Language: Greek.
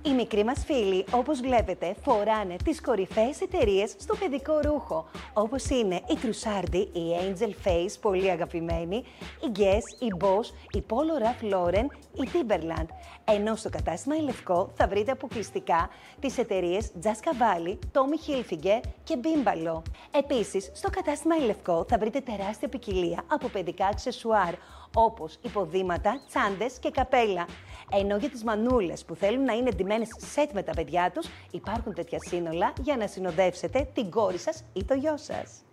Οι μικροί μας φίλοι, όπως βλέπετε, φοράνε τις κορυφαίες εταιρείες στο παιδικό ρούχο, όπως είναι η Trussardi, η Angel Face, πολύ αγαπημένη, η Guess, η Boss, η Polo Ralph Lauren, η Timberland. Ενώ στο κατάστημα η Λευκό θα βρείτε αποκλειστικά τις εταιρείες Just Cavalli, Tommy Hilfiger και Bimballo. Επίσης, στο κατάστημα η Λευκό θα βρείτε τεράστια ποικιλία από παιδικά αξεσουάρ, όπως υποδήματα, τσάντες και καπέλα. Ενώ για τις μανούλες που θέλουν να είναι ντυμένες σετ με τα παιδιά τους, υπάρχουν τέτοια σύνολα για να συνοδεύσετε την κόρη σας ή το γιο σας.